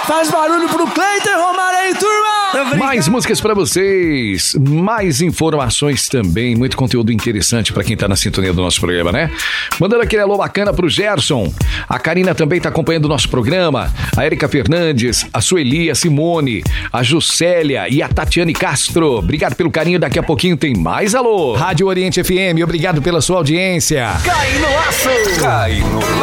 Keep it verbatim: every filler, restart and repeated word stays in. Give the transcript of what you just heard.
Faz barulho pro Cleiton Romário aí, turma! Mais músicas pra vocês, mais informações também, muito conteúdo interessante pra quem tá na sintonia do nosso programa, né? Mandando aquele alô bacana pro Gerson. A Karina também tá acompanhando o nosso programa. A Érica Fernandes, a Sueli, a Simone, a Juscelia e a Tatiane Castro. Obrigado pelo carinho, daqui a pouquinho tem mais alô. Rádio Oriente F M, obrigado pela sua audiência. Cai no laço! Cai no laço!